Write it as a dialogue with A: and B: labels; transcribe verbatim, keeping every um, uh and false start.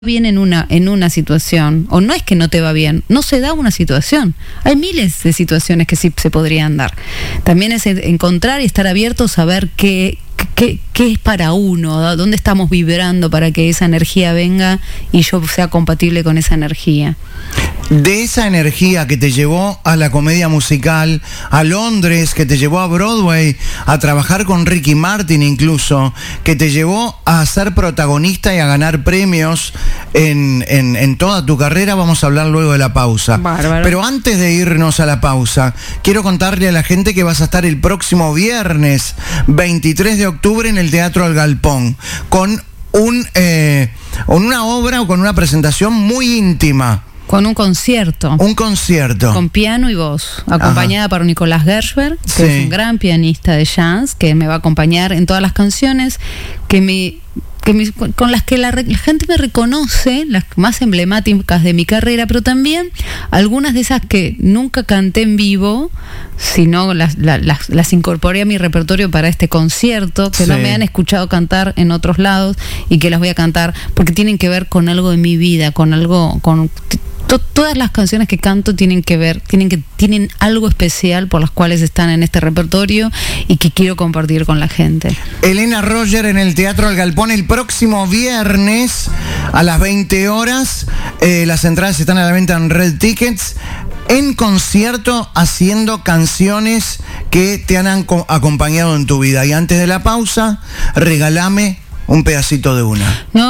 A: bien en una en una situación, o no es que no te va bien, no se da una situación. Hay miles de situaciones que sí se podrían dar. También es encontrar y estar abiertos a ver qué, qué, qué es para uno, dónde estamos vibrando para que esa energía venga y yo sea compatible con esa energía.
B: De esa energía que te llevó a la comedia musical, a Londres, que te llevó a Broadway, a trabajar con Ricky Martin incluso, que te llevó a ser protagonista y a ganar premios en, en, en toda tu carrera, vamos a hablar luego de la pausa.
A: Bárbaro.
B: Pero antes de irnos a la pausa, quiero contarle a la gente que vas a estar el próximo viernes, veintitrés de octubre, en el Teatro El Galpón, con, un, eh, con una obra o con una presentación muy íntima.
A: Con un concierto.
B: Un concierto.
A: Con piano y voz, acompañada Ajá. por Nicolás Gershberg, que sí. es un gran pianista de jazz, que me va a acompañar en todas las canciones que me, que me, con las que la, la gente me reconoce, las más emblemáticas de mi carrera, pero también algunas de esas que nunca canté en vivo, sino las, las, las, las incorporé a mi repertorio para este concierto, que sí. no me han escuchado cantar en otros lados y que las voy a cantar porque tienen que ver con algo de mi vida, con algo... con todas las canciones que canto tienen que ver, tienen que tienen algo especial por las cuales están en este repertorio y que quiero compartir con la gente.
B: Elena Roger en el Teatro El Galpón el próximo viernes a las veinte horas. Eh, las entradas están a la venta en Red Tickets. En concierto, haciendo canciones que te han acompañado en tu vida. Y antes de la pausa, regálame un pedacito de una.
A: No.